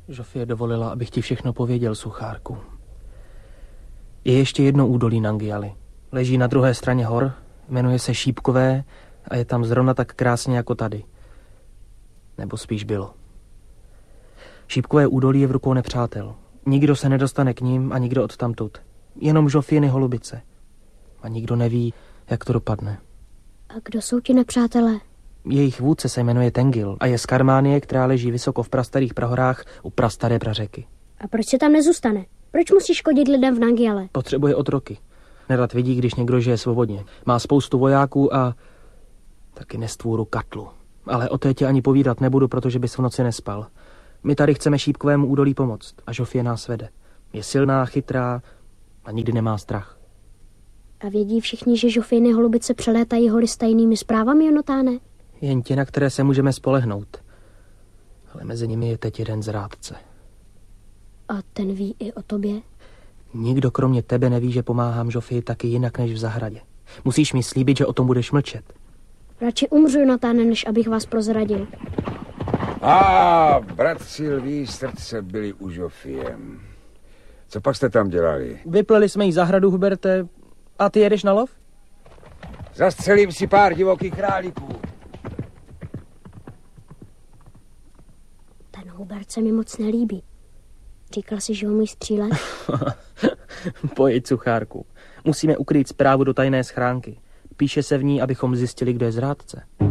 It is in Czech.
Žofie dovolila, abych ti všechno pověděl, Suchárku. Je ještě jedno údolí Nangialy. Leží na druhé straně hor, jmenuje se Šípkové a je tam zrovna tak krásně jako tady. Nebo spíš bylo. Šípkové údolí je v rukou nepřátel. Nikdo se nedostane k ním a nikdo odtamtud. Jenom Žofiny holubice. A nikdo neví, jak to dopadne. A kdo jsou ti nepřátelé? Jejich vůdce se jmenuje Tengil a je z Karmánie, která leží vysoko v prastarých prahorách u prastaré prařeky. A proč se tam nezůstane? Proč musí škodit lidem v Nangiale? Potřebuje otroky. Nerad vidí, když někdo žije svobodně. Má spoustu vojáků a taky nestvůru Katlu. Ale o té ti ani povídat nebudu, protože bys v noci nespal. My tady chceme Šípkovému údolí pomoct a Žofie nás vede. Je silná, chytrá a nikdy nemá strach. A vědí všichni, že Žofiny holubice přelétají hory s tajnými zprávami, Jonatáne? Jen ti, na které se můžeme spolehnout. Ale mezi nimi je teď jeden zrádce. A ten ví i o tobě? Nikdo kromě tebe neví, že pomáhám Žofii taky jinak než v zahradě. Musíš mi slíbit, že o tom budeš mlčet. Radši umřu, Jonatáne, než abych vás prozradil. Bratři lví srdce byli u Žofie. Co pak jste tam dělali? Vypleli jsme jí zahradu, Huberte. A ty jedeš na lov? Zastřelím si pár divokých králíků. Ten Hubert se mi moc nelíbí. Říkal jsi, že ho umí střílet? Pojď, Suchárku. Musíme ukrýt zprávu do tajné schránky. Píše se v ní, abychom zjistili, kdo je zrádce.